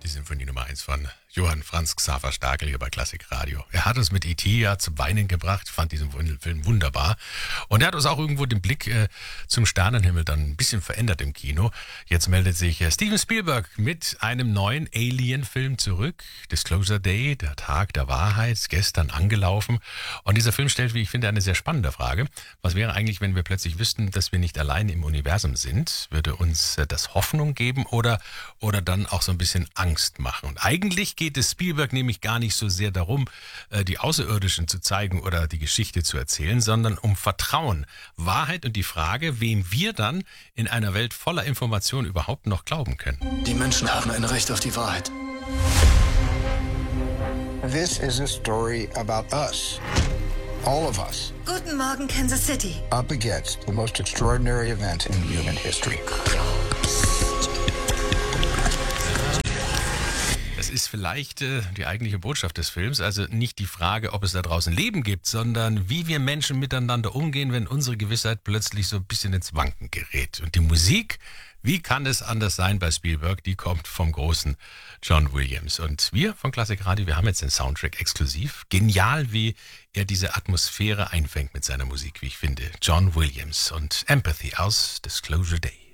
die Symphonie Nummer 1 von Johann Franz Xaver Stagel hier bei Klassik Radio. Er hat uns mit E.T. ja zum Weinen gebracht, fand diesen Film wunderbar. Und er hat uns auch irgendwo den Blick zum Sternenhimmel dann ein bisschen verändert im Kino. Jetzt meldet sich Steven Spielberg mit einem neuen Alien-Film zurück. Disclosure Day, der Tag der Wahrheit, gestern angelaufen. Und dieser Film stellt, wie ich finde, eine sehr spannende Frage. Was wäre eigentlich, wenn wir plötzlich wüssten, dass wir nicht allein im Universum sind? Würde uns das Hoffnung geben oder dann auch so ein bisschen Angst machen? Und eigentlich geht es Spielberg nämlich gar nicht so sehr darum, die Außerirdischen zu zeigen oder die Geschichte zu erzählen, sondern um Vertrauen, Wahrheit und die Frage, wem wir dann in einer Welt voller Informationen überhaupt noch glauben können. Die Menschen haben ein Recht auf die Wahrheit. This is a story about us. All of us. Guten Morgen, Kansas City. Up against the most extraordinary event in human history. Das ist vielleicht die eigentliche Botschaft des Films, also nicht die Frage, ob es da draußen Leben gibt, sondern wie wir Menschen miteinander umgehen, wenn unsere Gewissheit plötzlich so ein bisschen ins Wanken gerät. Und die Musik, wie kann es anders sein bei Spielberg, die kommt vom großen John Williams. Und wir von Klassik Radio, wir haben jetzt den Soundtrack exklusiv. Genial, wie er diese Atmosphäre einfängt mit seiner Musik, wie ich finde. John Williams und Empathy aus Disclosure Day.